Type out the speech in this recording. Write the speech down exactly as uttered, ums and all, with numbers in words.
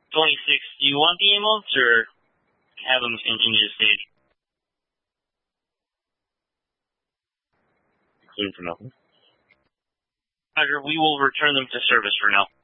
twenty-six, do you want the emotes or have them continue to stage? Clean for nothing. Roger, we will return them to service for now.